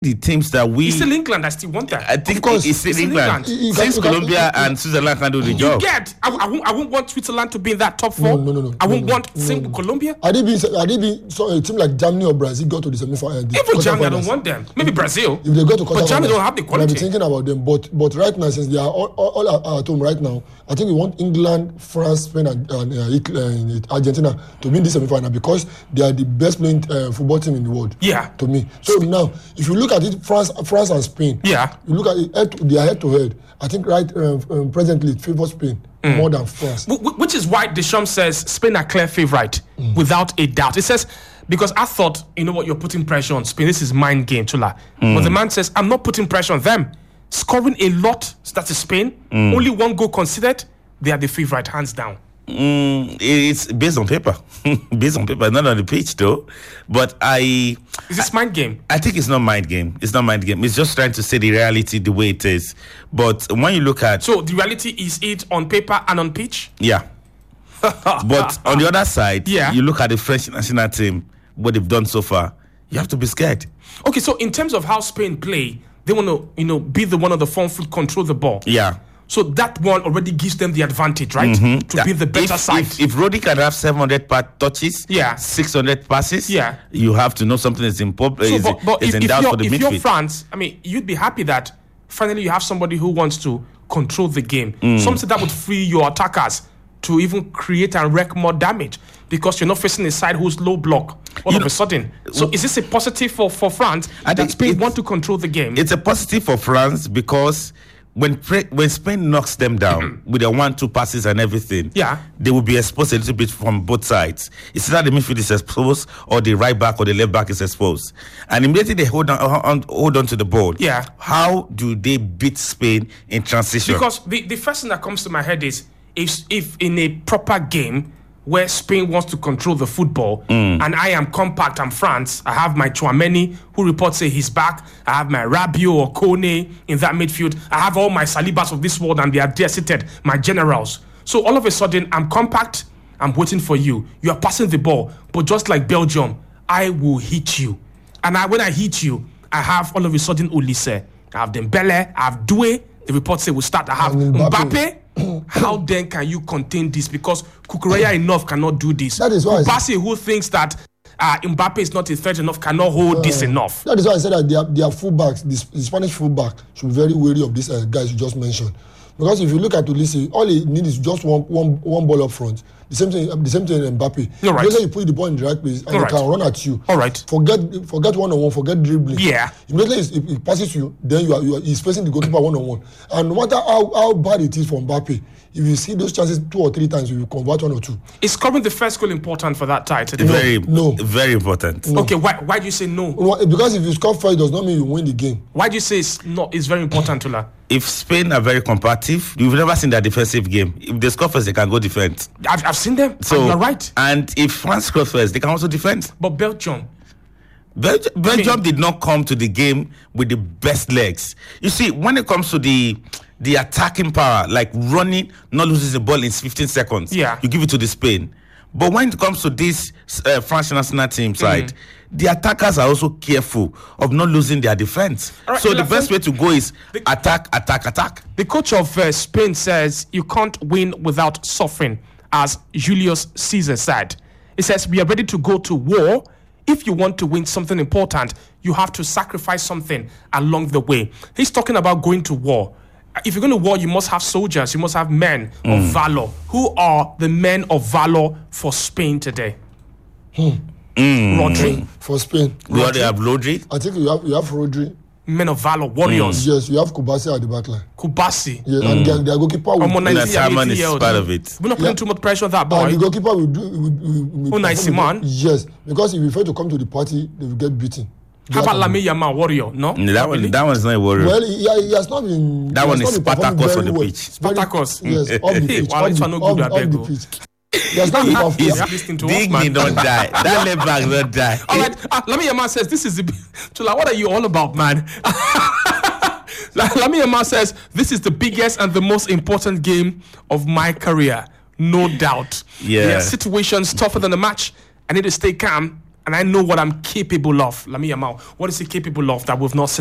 the teams that we... It's still England. I still want that. I think it's still England. Since Colombia and Switzerland can do the job. You get... I won't want Switzerland to be in that top four. No. I won't want Colombia. I did be so a team like Germany or Brazil go to the semi-final. Even Germany, I don't want them. Maybe Brazil. If they go to but Germany don't have the quality. I've been thinking about them. But right now, since they are all at home right now, I think we want England, France, Spain, and Argentina to win this semi-final because they are the best playing football team in the world. Yeah. To me. So now, if you look at it, France and Spain. Yeah. You look at it, they are head to head. I think presently it favors Spain more than France. Which is why Deschamps says Spain are clear favourite without a doubt. It says because I thought you're putting pressure on Spain. This is mind game, Chula. But the man says I'm not putting pressure on them. Scoring a lot. That is Spain. Only one goal conceded. They are the favourite, hands down. It's based on paper. Based on paper, not on the pitch though. But is this mind game? I think it's not mind game. It's not mind game. It's just trying to say the reality the way it is. But when you look at... So the reality is it on paper and on pitch? Yeah. But on the other side, you look at the French national team, what they've done so far, you have to be scared. Okay, so in terms of how Spain play, they want to, be the one on the front foot, control the ball. Yeah. So that one already gives them the advantage, right? To be the better side. If Rodri can have 700 touches, 600 passes, you have to know something is important. So, but if you're France, you'd be happy that finally you have somebody who wants to control the game. Something that would free your attackers to even create and wreak more damage because you're not facing a side who's low block all of a sudden. So is this a positive for France that Spain want to control the game? It's a positive for France because when Spain knocks them down with their 1-2 passes and everything, they will be exposed a little bit from both sides. It's either the midfield is exposed or the right back or the left back is exposed. And immediately they hold on to the ball. Yeah. How do they beat Spain in transition? Because the first thing that comes to my head is if in a proper game where Spain wants to control the football and I am compact, I'm France, I have my Tchouaméni who reports say he's back, I have my Rabiot or Kone in that midfield, I have all my Salibas of this world and they are there seated, my generals. So all of a sudden I'm compact, I'm waiting for you are passing the ball, but just like Belgium, I will hit you. And when I hit you, I have all of a sudden Olise, I have Dembele, I have Doué, the reports say we'll start, I have Mbappe. How then can you contain this? Because Kukureya enough cannot do this. That is why Kubasi, who thinks that Mbappe is not a threat enough, cannot hold this enough. That is why I said that their fullbacks, the Spanish fullback, should be very wary of these guys you just mentioned. Because if you look at Olise, all he needs is just one ball up front. The same thing Mbappe. You're right. Immediately you put the ball in the right place and he can run at you. All right. Forget one-on-one, forget dribbling. Yeah. Immediately if he passes you, then he's facing the goalkeeper one-on-one. And no matter how bad it is for Mbappe, if you see those chances 2 or 3 times, you will convert 1 or 2. Is scoring the first goal important for that tie today? Very important. No. Okay, why do you say no? Because if you score first, it does not mean you win the game. Why do you say it's very important, Tula? If Spain are very combative, you've never seen their defensive game. If they score first, they can go defend. I've seen them. So you're right. And if France score first, they can also defend. But Belgium did not come to the game with the best legs. You see, when it comes to the attacking power, like running, not losing the ball in 15 seconds, you give it to the Spain. But when it comes to this French national team side, the attackers are also careful of not losing their defense. Right, so the best way to go is attack. The coach of Spain says you can't win without suffering, as Julius Caesar said. He says we are ready to go to war. If you want to win something important, you have to sacrifice something along the way. He's talking about going to war. If you're going to war, you must have soldiers. You must have men of valor. Who are the men of valor for Spain today? Rodri. For Spain. You have Rodri? I think you have Rodri. Men of valor, warriors. Yes, you have Kubasi at the back line. Kubasi. Yes, and their goalkeeper will... Simon is part of it. We're not putting too much pressure on that boy. And the goalkeeper will do... Simon? Yes, because if you fail to come to the party, they will get beaten. How about Lamine Yamal, warrior? No? That one is not a warrior. Well, he has not been... That one is Spartacus on the pitch. Spartacus? Yes, off the pitch. Off the pitch. There's not enough. Digny don't die. That left back don't die. All right. Lamine Yamal says, this is the... Chula, what are you all about, man? Lamine Yamal says, this is the biggest and the most important game of my career. No doubt. Yeah. There are situations tougher than the match. I need to stay calm and I know what I'm capable of. Lamine Yamal, what is he capable of that we've not seen